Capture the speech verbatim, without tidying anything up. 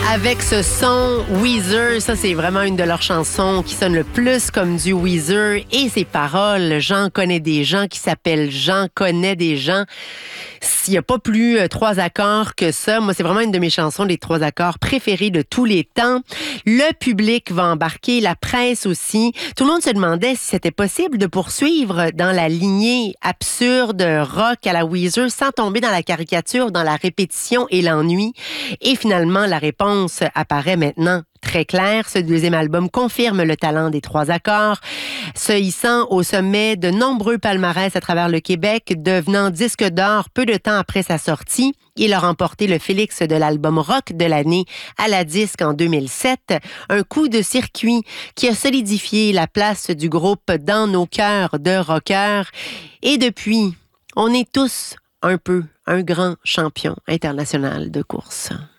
Avec ce son, Weezer, ça c'est vraiment une de leurs chansons qui sonne le plus comme du Weezer. Et ses paroles, Jean connaît des gens qui s'appellent Jean connaît des gens. S'il n'y a pas plus euh, trois accords que ça, moi c'est vraiment une de mes chansons, les trois accords préférés de tous les temps. Le public va embarquer, la presse aussi. Tout le monde se demandait si c'était possible de poursuivre dans la lignée absurde rock à la Weezer sans tomber dans la caricature, dans la répétition et l'ennui. Et finalement, la réponse apparaît maintenant très claire. Ce deuxième album confirme le talent des trois accords, se hissant au sommet de nombreux palmarès à travers le Québec, devenant disque d'or peu de temps après sa sortie. Il a remporté le Félix de l'album rock de l'année à la disque en deux mille sept, un coup de circuit qui a solidifié la place du groupe dans nos cœurs de rockers. Et depuis, on est tous un peu un grand champion international de course.